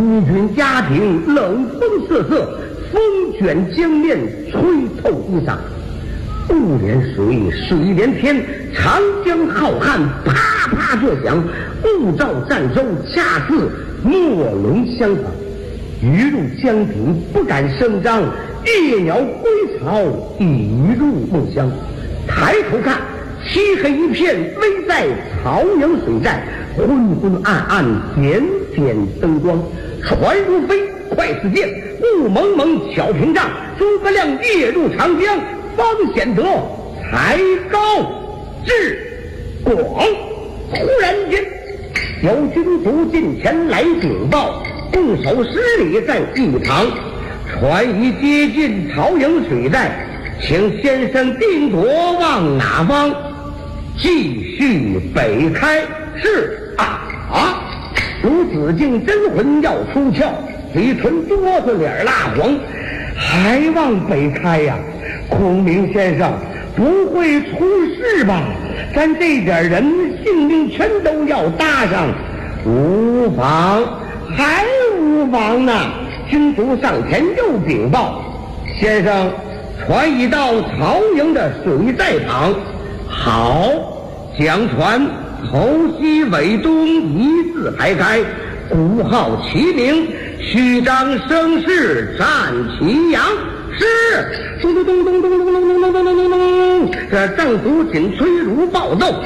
夫君家庭冷风瑟瑟，风卷江面，吹透衣裳。雾连水，水连天，长江浩瀚，啪啪作响。雾罩儋州，恰似墨龙相仿。鱼入江底，不敢声张；夜鸟归巢，已入梦乡。抬头看，漆黑一片，危在曹营水寨。昏昏暗暗，点点灯光。船如飞，快似箭；雾蒙蒙，巧屏障。诸葛亮夜入长江，方显得才高志广。忽然间，有军卒近前来禀报，固守10里在一旁。船已接近曹营水寨，请先生定夺往哪方？继续北开。是啊。卢子敬真魂要出窍，嘴唇哆嗦，脸蜡黄，还往北开呀？孔明先生，不会出事吧？咱这点人性命全都要搭上。无妨，还无妨呢。军卒上前又禀报，先生，船已到曹营的水寨旁。好，将船头西尾东一字排开，鼓号齐鸣，虚张声势战旗扬。是，咚咚咚咚咚咚咚咚咚咚咚咚咚，这丈夫紧吹如暴奏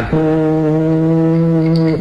嘟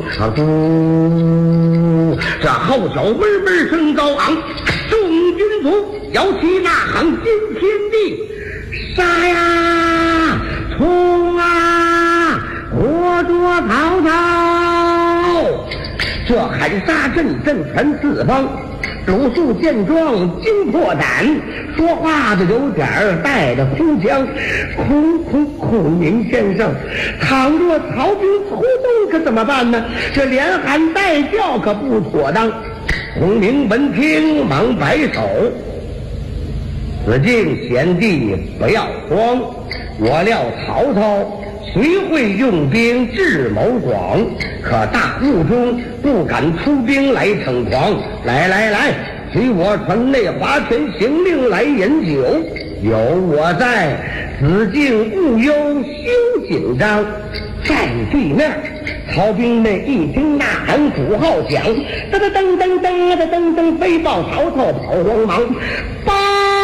嘟，这号角嗡嗡声高昂，众军卒摇旗呐喊惊天地，杀呀，冲啊，活捉曹操！这喊杀阵阵传四方。鲁肃见状惊破胆，说话的有点带着哭腔。孔明先生，倘若曹兵出动可怎么办呢？这连喊带叫可不妥当。孔明闻听忙摆手，子敬贤弟不要慌，我料曹操虽会用兵智谋广，可大雾中不敢出兵来逞狂。来，随我传内华权行令来饮酒。有我在，子敬勿忧休紧张。在对面，曹兵们一听呐喊鼓号响，噔噔噔噔噔噔噔，飞报曹操跑慌忙。报！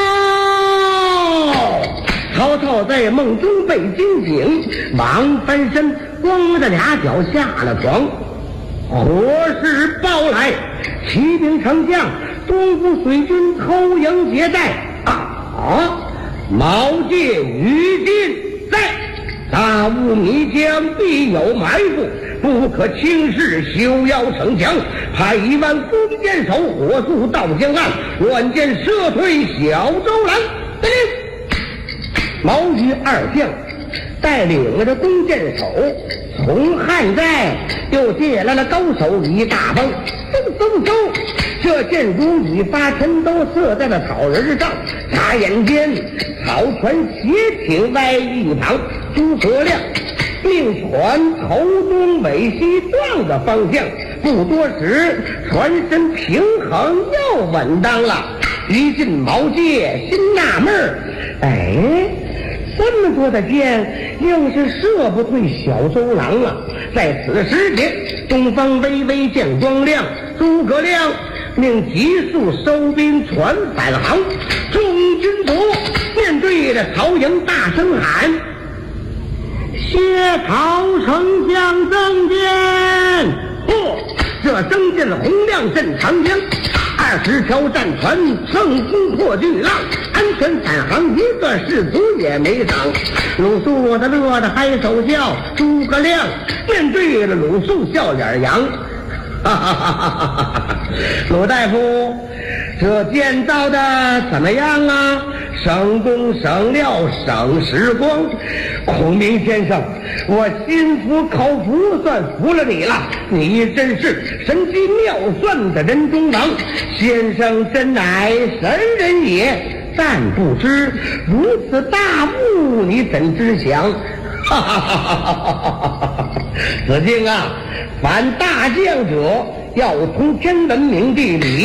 曹操在梦中被惊醒，忙翻身，光着俩脚下了床。何事报来？骑兵丞相，东吴水军偷营劫寨。毛玠于今在，大雾迷江，必有埋伏，不可轻视，休要逞强。派1万弓箭手火速到江岸，乱箭射退小周兰。得令。毛羽2将带领了这弓箭手，从汉寨又借来了高手一大帮。嗖，这箭竹已发沉，都射在了草人上。眨眼间，草船斜挺歪一旁。诸葛亮命船头东尾西撞的方向，不多时，船身平衡又稳当了。一进毛玠，心纳闷儿，这么多的箭，硬是射不退小周郎啊！在此时节，东方微微见光亮，诸葛亮命急速收兵，船返航。众军卒面对着曹营大声喊：“谢曹丞相增箭！”这增箭洪亮震长江，20条战船乘风破巨浪，安全返航，一个士卒也没少。鲁肃的乐得嗨手笑，诸葛亮面对了鲁肃笑脸扬，哈哈哈哈哈！鲁大夫，这建造的怎么样啊？省工省料省时光。孔明先生，我心服口服，算服了你了。你真是神机妙算的人中王，先生真乃神人也。但不知如此大物，你怎知晓？哈哈哈哈哈哈！子敬啊，凡大将者要从天文明地理。